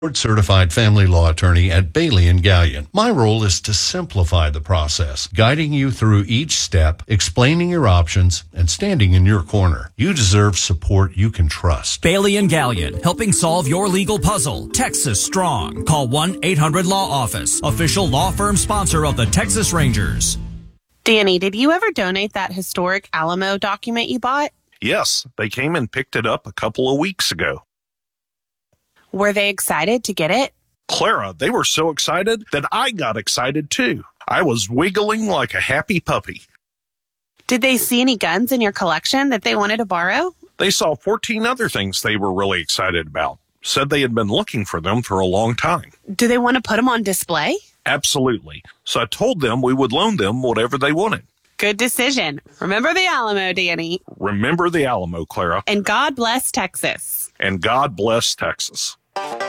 Board-certified family law attorney at Bailey and Gallion. My role is to simplify the process, guiding you through each step, explaining your options, and standing in your corner. You deserve support you can trust. Bailey and Gallion, helping solve your legal puzzle. Texas strong. Call 1-800-LAW-OFFICE, official law firm sponsor of the Texas Rangers. Danny, did you ever donate that historic Alamo document you bought? Yes, they came and picked it up a couple of weeks ago. Were they excited to get it? Clara, they were so excited that I got excited too. I was wiggling like a happy puppy. Did they see any guns in your collection that they wanted to borrow? They saw 14 other things they were really excited about. Said they had been looking for them for a long time. Do they want to put them on display? Absolutely. So I told them we would loan them whatever they wanted. Good decision. Remember the Alamo, Danny. Remember the Alamo, Clara. And God bless Texas. And God bless Texas.